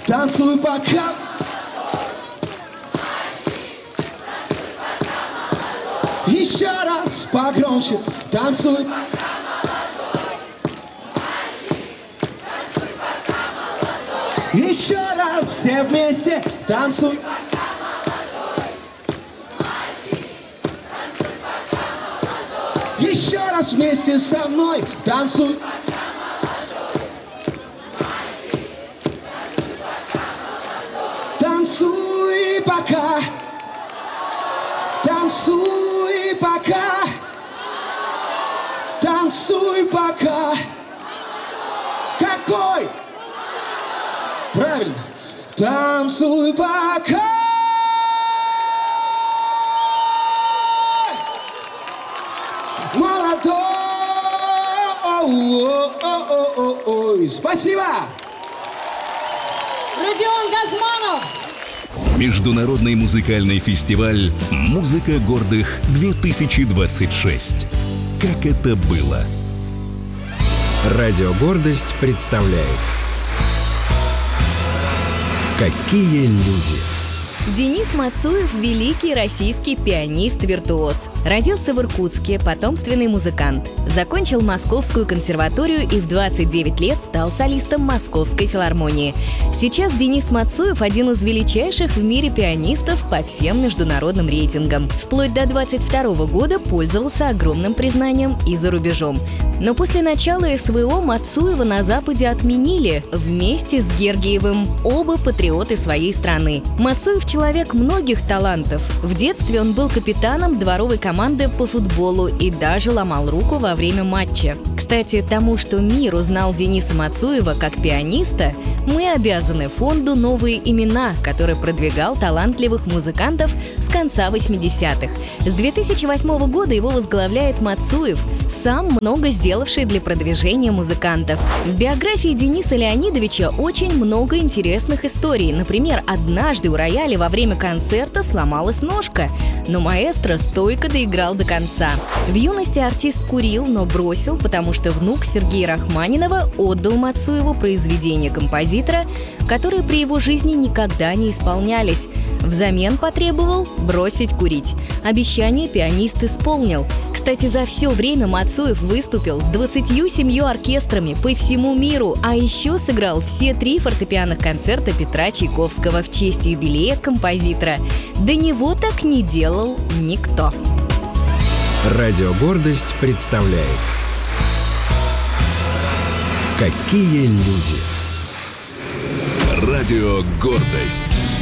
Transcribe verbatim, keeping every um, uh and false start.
Танцуй пока. Еще раз погромче. Танцуй. Еще раз все вместе. Танцуй. Еще раз вместе со мной. Танцуй. Танцуй пока. Танцуй пока. Танцуй пока. Какой? Правильно. Танцуй пока. Молодой. Ой, спасибо. Родион Газманов. Международный музыкальный фестиваль «Музыка гордых-две тысячи двадцать шесть». Как это было? Радио «Гордость» представляет «Какие люди». Денис Мацуев – великий российский пианист-виртуоз. Родился в Иркутске, потомственный музыкант. Закончил Московскую консерваторию и в двадцать девять лет стал солистом Московской филармонии. Сейчас Денис Мацуев – один из величайших в мире пианистов по всем международным рейтингам. Вплоть до двадцать второго года пользовался огромным признанием и за рубежом. Но после начала СВО Мацуева на Западе отменили вместе с Гергиевым, оба патриоты своей страны. Мацуев – человек многих талантов. В детстве он был капитаном дворовой команды по футболу и даже ломал руку во время матча. Кстати, тому, что мир узнал Дениса Мацуева как пианиста, мы обязаны фонду «Новые имена», который продвигал талантливых музыкантов с конца восьмидесятых. С две тысячи восьмого года его возглавляет Мацуев, сам много сделавший для продвижения музыкантов. В биографии Дениса Леонидовича очень много интересных историй. Например, однажды у рояля во время концерта сломалась ножка, но маэстро стойко доиграл до конца. В юности артист курил, но бросил, потому что внук Сергея Рахманинова отдал Мацуеву произведения композитора, которые при его жизни никогда не исполнялись. Взамен потребовал бросить курить. Обещание пианист исполнил. Кстати, за все время Мацуев выступил с двадцатью семью оркестрами по всему миру, а еще сыграл все три фортепианных концерта Петра Чайковского в честь юбилея композитора. До него так не делал никто. Радио «Гордость» представляет «Какие люди». Радио «Гордость».